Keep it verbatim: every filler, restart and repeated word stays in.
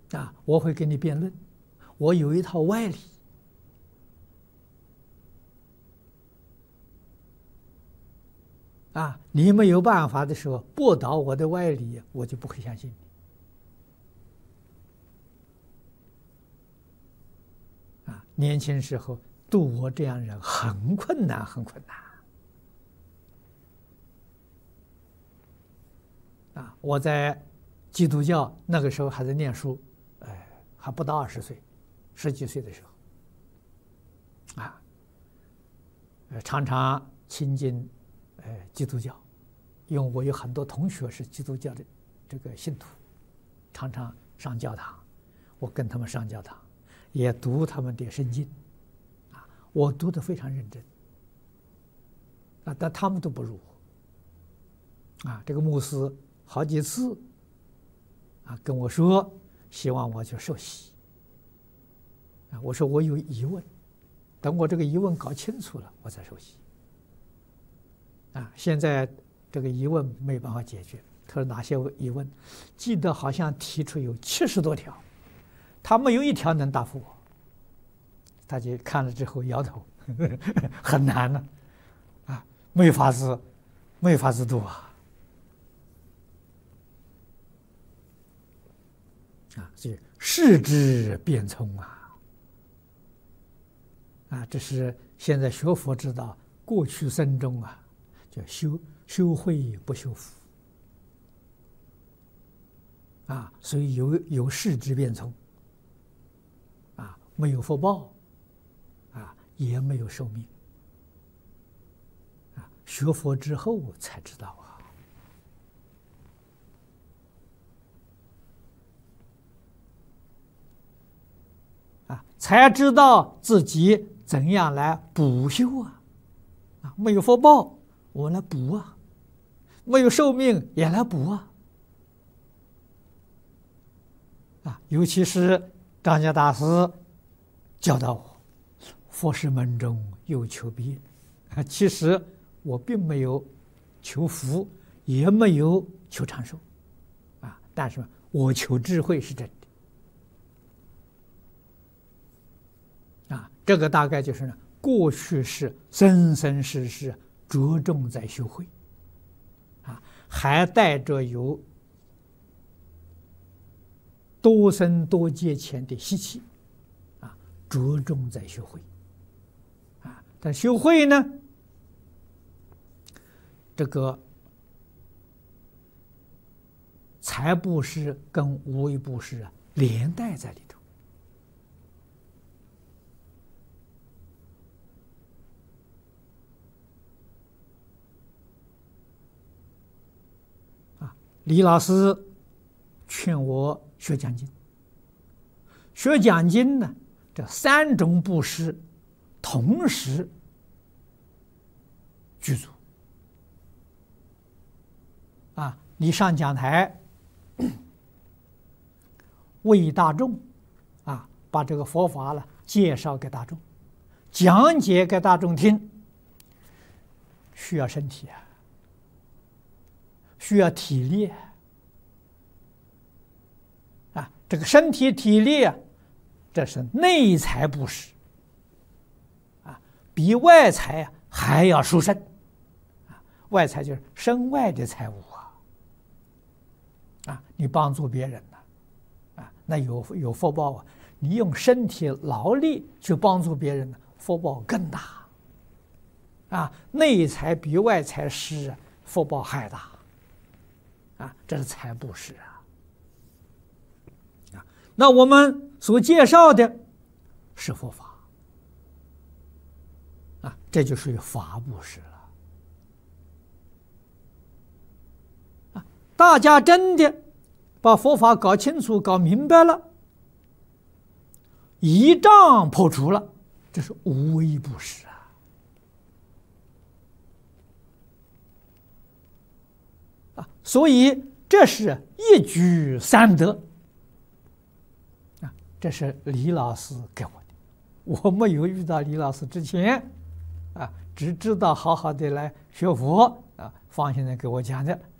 啊，我会跟你辩论，我有一套歪理。啊，你没有办法的时候，驳倒我的歪理，我就不会相信你。啊，年轻时候度我这样人很困难，很困难。啊，我在基督教那个时候还在念书，哎，还不到二十岁，十几岁的时候，啊，呃，常常亲近。呃，基督教，因为我有很多同学是基督教的这个信徒，常常上教堂，我跟他们上教堂，也读他们的圣经，啊，我读得非常认真，啊，但他们都不如我，啊，这个牧师好几次，啊，跟我说希望我去受洗，啊，我说我有疑问，等我这个疑问搞清楚了，我再受洗。啊，现在这个疑问没办法解决。他说哪些疑问？记得好像提出有七十多条，他没有一条能答复我。他就看了之后摇头，呵呵很难呢，啊，没法子，没法子读啊。啊，所以世之变聪啊，啊，这是现在学佛之道，过去僧中啊。叫修修慧不修福啊，所以有有世之变聪啊，没有福报啊，也没有寿命啊。学佛之后才知道啊，啊，才知道自己怎样来补修啊，啊，没有福报。我来补啊，没有寿命也来补啊！啊，尤其是张家大师教导我，佛事门中有求必应。啊，其实我并没有求福，也没有求长寿，啊，但是我求智慧是真的。啊，这个大概就是呢，过去是生生世世。着重在修慧，啊，还带着有多生多劫前的习气，啊，着重在修慧，啊，但修慧呢，这个财布施跟无为布施啊连带在里头。李老师劝我学讲经，学讲经呢，这三种布施同时具足啊！你上讲台为大众啊，把这个佛法呢介绍给大众，讲解给大众听，需要身体啊。需要体力啊，这个身体体力啊，这是内财布施啊，比外财啊还要殊胜啊。外财就是身外的财物啊，啊，你帮助别人呢，啊，那有有福报啊。你用身体劳力去帮助别人呢，福报更大啊。内财比外财施福报还大。啊，这是财布施啊！啊，那我们所介绍的是佛法啊，这就属于法布施了啊！大家真的把佛法搞清楚、搞明白了，依仗破除了，这是无为布施啊！啊，所以这是一举三得啊！这是李老师给我的，我没有遇到李老师之前啊，只知道好好的来学佛啊，方先生给我讲的。